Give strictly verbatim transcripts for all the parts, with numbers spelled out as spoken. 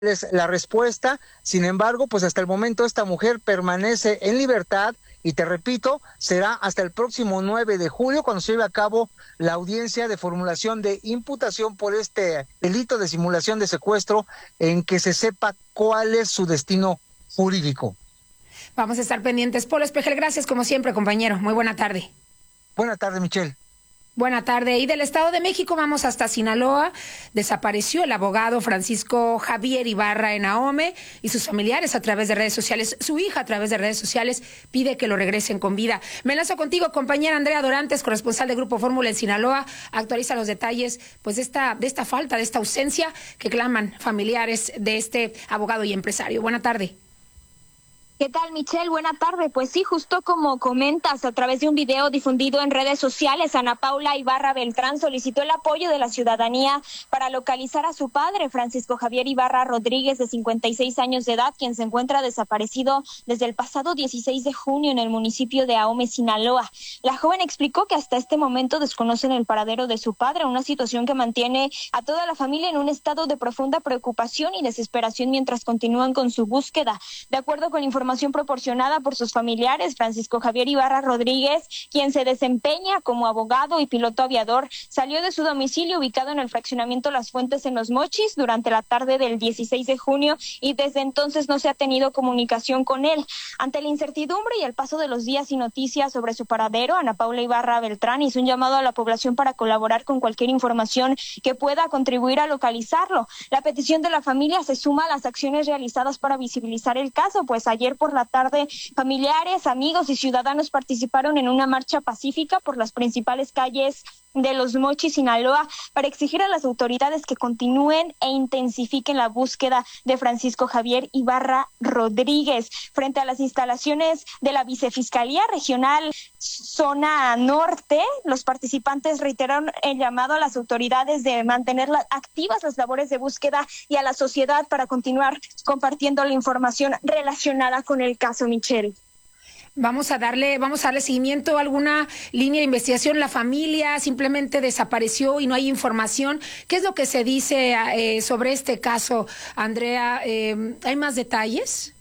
es la respuesta. Sin embargo, pues hasta el momento esta mujer permanece en libertad y te repito, será hasta el próximo nueve de julio cuando se lleve a cabo la audiencia de formulación de imputación por este delito de simulación de secuestro, en que se sepa cuál es su destino jurídico. Vamos a estar pendientes. Polo Espejel, gracias como siempre, compañero. Muy buena tarde. Buena tarde, Michelle. Buena tarde. Y del Estado de México vamos hasta Sinaloa. Desapareció el abogado Francisco Javier Ibarra en Ahome y sus familiares a través de redes sociales. Su hija a través de redes sociales pide que lo regresen con vida. Me enlazo contigo, compañera Andrea Dorantes, corresponsal de Grupo Fórmula en Sinaloa. Actualiza los detalles pues de esta, de esta falta, de esta ausencia que claman familiares de este abogado y empresario. Buena tarde. ¿Qué tal, Michelle? Buena tarde. Pues sí, justo como comentas, a través de un video difundido en redes sociales, Ana Paula Ibarra Beltrán solicitó el apoyo de la ciudadanía para localizar a su padre, Francisco Javier Ibarra Rodríguez, de cincuenta y seis años de edad, quien se encuentra desaparecido desde el pasado dieciséis de junio en el municipio de Ahome, Sinaloa. La joven explicó que hasta este momento desconocen el paradero de su padre, una situación que mantiene a toda la familia en un estado de profunda preocupación y desesperación mientras continúan con su búsqueda. De acuerdo con información proporcionada por sus familiares, Francisco Javier Ibarra Rodríguez, quien se desempeña como abogado y piloto aviador, salió de su domicilio ubicado en el fraccionamiento Las Fuentes en Los Mochis durante la tarde del dieciséis de junio y desde entonces no se ha tenido comunicación con él. Ante la incertidumbre y el paso de los días y noticias sobre su paradero, Ana Paula Ibarra Beltrán hizo un llamado a la población para colaborar con cualquier información que pueda contribuir a localizarlo. La petición de la familia se suma a las acciones realizadas para visibilizar el caso, pues ayer por la tarde, familiares, amigos y ciudadanos participaron en una marcha pacífica por las principales calles de Los Mochis, Sinaloa, para exigir a las autoridades que continúen e intensifiquen la búsqueda de Francisco Javier Ibarra Rodríguez. Frente a las instalaciones de la Vicefiscalía Regional Zona Norte, los participantes reiteraron el llamado a las autoridades de mantener activas las labores de búsqueda y a la sociedad para continuar compartiendo la información relacionada con el caso, Michelle. Vamos a darle, vamos a darle seguimiento a alguna línea de investigación. La familia simplemente desapareció y no hay información. ¿Qué es lo que se dice eh, sobre este caso, Andrea? Eh, ¿Hay más detalles?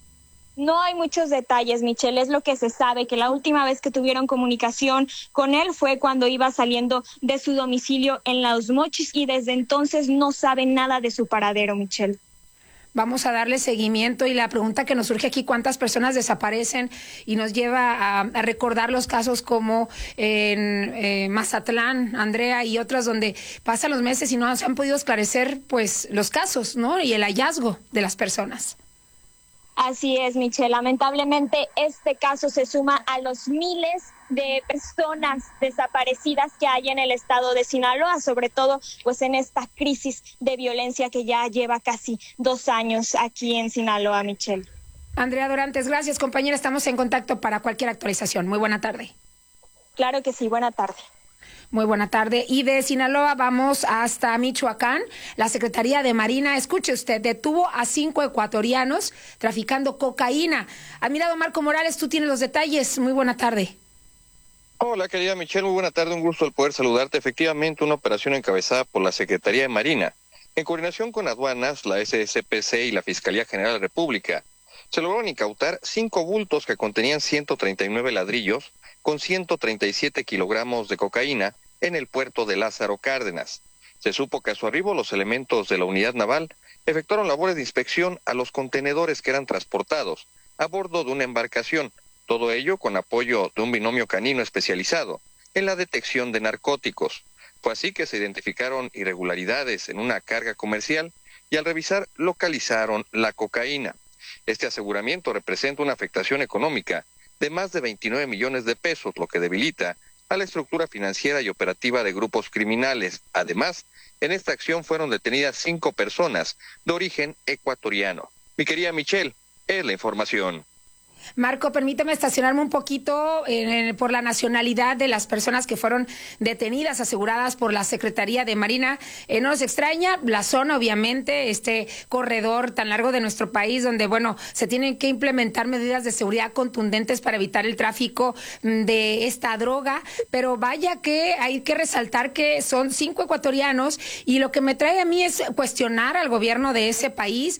No hay muchos detalles, Michelle. Es lo que se sabe, que la última vez que tuvieron comunicación con él fue cuando iba saliendo de su domicilio en Los Mochis y desde entonces no saben nada de su paradero, Michelle. Vamos a darle seguimiento y la pregunta que nos surge aquí, ¿cuántas personas desaparecen? Y nos lleva a, a recordar los casos como en eh, Mazatlán, Andrea, y otras donde pasan los meses y no se han podido esclarecer pues los casos, ¿no? Y el hallazgo de las personas. Así es, Michelle. Lamentablemente este caso se suma a los miles de personas desaparecidas que hay en el estado de Sinaloa, sobre todo pues en esta crisis de violencia que ya lleva casi dos años aquí en Sinaloa, Michelle. Andrea Dorantes, gracias, compañera. Estamos en contacto para cualquier actualización. Muy buena tarde. Claro que sí, buena tarde. Muy buena tarde. Y de Sinaloa vamos hasta Michoacán. La Secretaría de Marina, escuche usted, detuvo a cinco ecuatorianos traficando cocaína. Admirado Marco Morales, tú tienes los detalles. Muy buena tarde. Hola, querida Michelle, muy buena tarde. Un gusto el poder saludarte. Efectivamente, una operación encabezada por la Secretaría de Marina, en coordinación con aduanas, la S S P C y la Fiscalía General de la República, se lograron incautar cinco bultos que contenían ciento treinta y nueve ladrillos con ciento treinta y siete kilogramos de cocaína en el puerto de Lázaro Cárdenas. Se supo que a su arribo los elementos de la unidad naval efectuaron labores de inspección a los contenedores que eran transportados a bordo de una embarcación, todo ello con apoyo de un binomio canino especializado en la detección de narcóticos. Fue así que se identificaron irregularidades en una carga comercial y al revisar localizaron la cocaína. Este aseguramiento representa una afectación económica de más de veintinueve millones de pesos, lo que debilita a la estructura financiera y operativa de grupos criminales. Además, en esta acción fueron detenidas cinco personas de origen ecuatoriano. Mi querida Michelle, es la información. Marco, permíteme estacionarme un poquito en, en, por la nacionalidad de las personas que fueron detenidas, aseguradas por la Secretaría de Marina. Eh, no nos extraña la zona, obviamente, este corredor tan largo de nuestro país, donde, bueno, se tienen que implementar medidas de seguridad contundentes para evitar el tráfico de esta droga. Pero vaya que hay que resaltar que son cinco ecuatorianos, y lo que me trae a mí es cuestionar al gobierno de ese país,